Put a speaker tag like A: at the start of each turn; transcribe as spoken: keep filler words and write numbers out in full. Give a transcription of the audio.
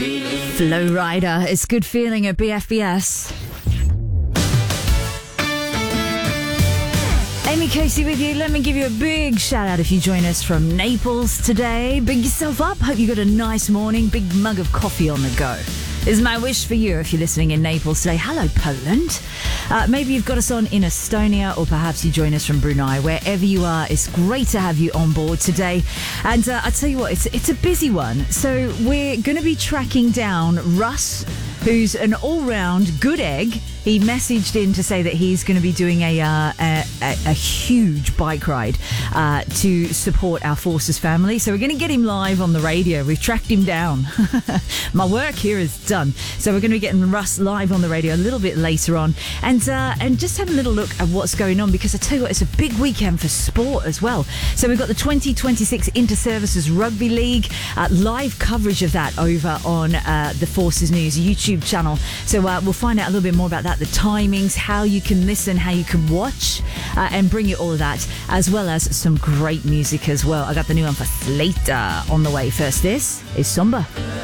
A: Flow Rider, it's good feeling at B F B S. Amy Casey with you. Let me give you a big shout out if you join us from Naples today. Big yourself up. Hope you got a nice morning. Big mug of coffee on the go. This is my wish for you if you're listening in Naples today. Hello, Poland. Uh, maybe you've got us on in Estonia, or perhaps you join us from Brunei. Wherever you are, it's great to have you on board today. And uh, I tell you what, it's it's a busy one. So we're going to be tracking down Russ, who's an all-round good egg. He messaged in to say that he's going to be doing a uh, a, a, a huge bike ride uh, to support our Forces family. So we're going to get him live on the radio. We've tracked him down. My work here is done. So we're going to be getting Russ live on the radio a little bit later on, and uh, and just have a little look at what's going on, because I tell you what, it's a big weekend for sport as well. So we've got the twenty twenty-six Inter-Services Rugby League, uh, live coverage of that over on uh, the Forces News YouTube channel. So uh, we'll find out a little bit more about that. The timings, how you can listen, how you can watch, uh, and bring you all of that, as well as some great music as well. I got the new one for Slater on the way. First, this is Somber.